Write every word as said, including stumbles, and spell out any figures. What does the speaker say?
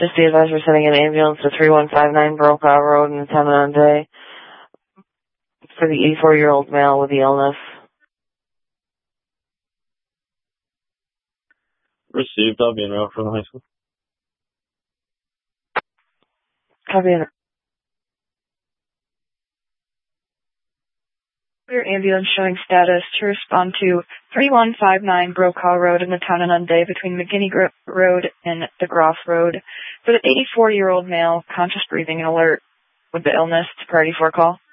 Just the advisor sending an ambulance to three one five nine Brokaw Road in Tamanande for the eighty-four-year-old male with the illness. Received. I'll be in route for the high school. Copy. Your ambulance showing status to respond to three one five nine Brokaw Road in the town of Nunde between McGinney Gro- Road and the Groff Road for the eighty-four-year-old male, conscious breathing and alert with the illness. It's a priority four call.